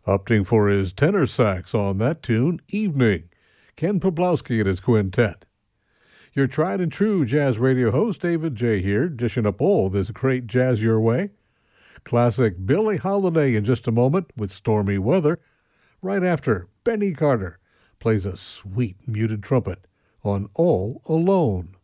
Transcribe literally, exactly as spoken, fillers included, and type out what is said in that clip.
Opting for his tenor sax on that tune, Evening, Ken Poblowski and his quintet. Your tried and true jazz radio host, David J. here, dishing up all this great jazz your way. Classic Billie Holiday in just a moment with Stormy Weather. Right after, Benny Carter plays a sweet muted trumpet on All Alone.